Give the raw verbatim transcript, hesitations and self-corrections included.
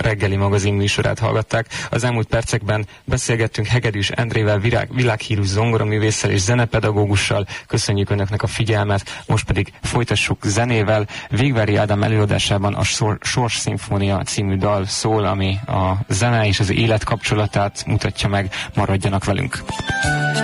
reggeli magazin műsorát hallgatták. Az elmúlt percekben beszélgettünk Hegedűs Endrével, világ, világhírű zongoraművésszel és zenepedagógussal. Köszönjük Önöknek a figyelmet, most pedig folytassuk zenével. Végvári Ádám előadásában a Sor- Sors Szimfónia című dal szól, ami a zene és az élet kapcsolatát mutatja meg. Maradjanak velünk!